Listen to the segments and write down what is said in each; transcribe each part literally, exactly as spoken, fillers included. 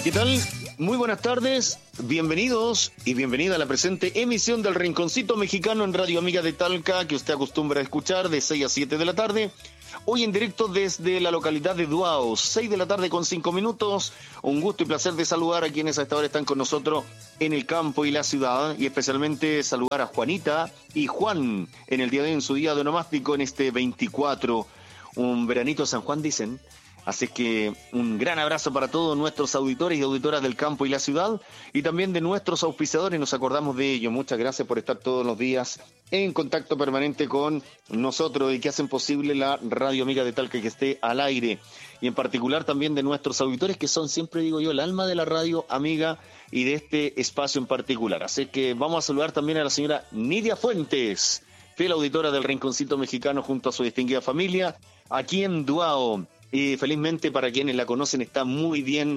¿Qué tal? Muy buenas tardes, bienvenidos y bienvenida a la presente emisión del Rinconcito Mexicano en Radio Amiga de Talca, que usted acostumbra a escuchar de seis a siete de la tarde. Hoy en directo desde la localidad de Duao, seis de la tarde con cinco minutos. Un gusto y placer de saludar a quienes a esta hora están con nosotros en el campo y la ciudad, y especialmente saludar a Juanita y Juan en el día de hoy, en su día de onomástico, en este veinticuatro, un veranito San Juan, dicen. Así que un gran abrazo para todos nuestros auditores y auditoras del campo y la ciudad, y también de nuestros auspiciadores, nos acordamos de ellos. Muchas gracias por estar todos los días en contacto permanente con nosotros y que hacen posible la Radio Amiga de Talca que esté al aire. Y en particular también de nuestros auditores, que son, siempre digo yo, el alma de la Radio Amiga y de este espacio en particular. Así que vamos a saludar también a la señora Nidia Fuentes, fiel auditora del Rinconcito Mexicano junto a su distinguida familia, aquí en Duao. Y felizmente para quienes la conocen está muy bien,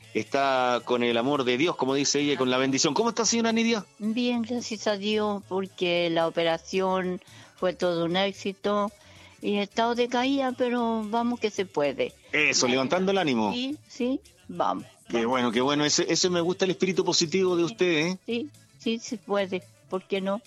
está con el amor de Dios, como dice ella, con la bendición. ¿Cómo está, señora Nidia? Bien, gracias a Dios, porque la operación fue todo un éxito y he estado decaída, pero vamos que se puede. Eso, levantando el ánimo. Sí, sí, vamos. Qué vamos. bueno, qué bueno. Ese, ese me gusta, el espíritu positivo de usted, ¿eh? Sí, sí, se puede. ¿Por qué no?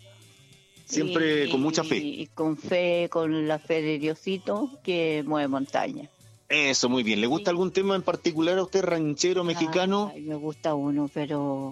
Siempre Y, con mucha fe. Y con fe, con la fe de Diosito, que mueve montaña. Eso, muy bien. ¿Le gusta Sí. algún tema en particular a usted, ranchero mexicano? Ay, me gusta uno, pero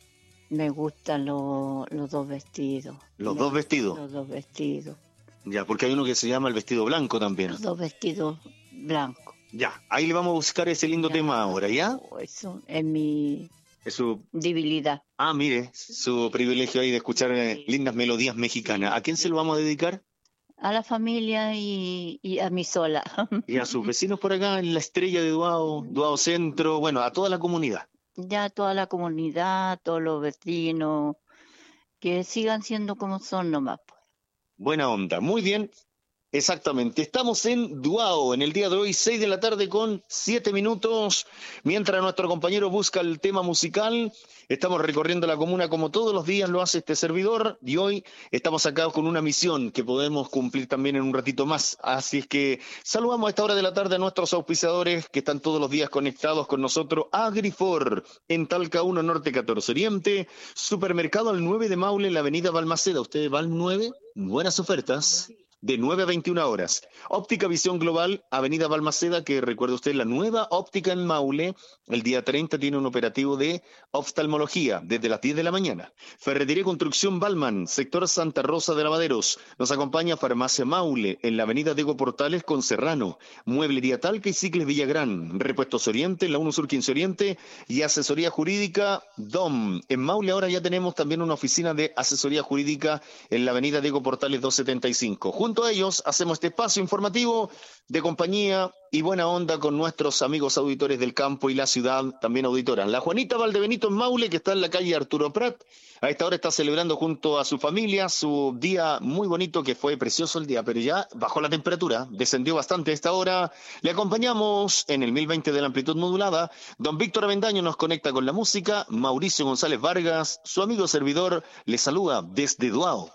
me gustan lo- los dos vestidos. Los Me- dos vestidos. Los dos vestidos. Ya, porque hay uno que se llama el vestido blanco también. Los dos vestidos blancos. Ya, ahí le vamos a buscar ese lindo Ya. tema ahora, ¿ya? Oh, eso es mi Es su... debilidad. Ah, mire, su privilegio ahí de escuchar eh, Sí. lindas melodías mexicanas. ¿A quién se lo vamos a dedicar? A la familia y, y a mí sola. Y a sus vecinos por acá en la Estrella de Duao, Duao Centro, bueno, a toda la comunidad. Ya toda la comunidad, todos los vecinos, que sigan siendo como son nomás, pues. Buena onda, muy bien. Exactamente, estamos en Duao en el día de hoy, seis de la tarde con siete minutos, mientras nuestro compañero busca el tema musical. Estamos recorriendo la comuna como todos los días lo hace este servidor, y hoy estamos acá con una misión que podemos cumplir también en un ratito más. Así es que saludamos a esta hora de la tarde a nuestros auspiciadores que están todos los días conectados con nosotros. Agrifor en Talca uno Norte catorce Oriente, Supermercado al nueve de Maule en la avenida Balmaceda. ¿Usted va al nueve? Buenas ofertas. De nueve a veintiuna horas. Óptica Visión Global, avenida Balmaceda, que recuerde usted, la nueva óptica en Maule, el día treinta tiene un operativo de oftalmología desde las diez de la mañana. Ferretería Construcción Balman, sector Santa Rosa de Lavaderos. Nos acompaña Farmacia Maule, en la avenida Diego Portales con Serrano. Mueblería Talca y Cicles Villagrán. Repuestos Oriente, en la uno Sur quince Oriente. Y asesoría jurídica D O M. En Maule ahora ya tenemos también una oficina de asesoría jurídica en la avenida Diego Portales doscientos setenta y cinco. Junto a ellos hacemos este espacio informativo de compañía y buena onda con nuestros amigos auditores del campo y la ciudad, también auditoras. La Juanita Valdebenito en Maule, que está en la calle Arturo Prat, a esta hora está celebrando junto a su familia su día muy bonito, que fue precioso el día, pero ya bajó la temperatura, descendió bastante a esta hora. Le acompañamos en el mil veinte de la amplitud modulada. Don Víctor Avendaño nos conecta con la música. Mauricio González Vargas, su amigo servidor, le saluda desde Duao.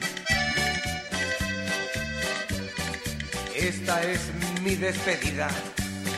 Esta es mi despedida.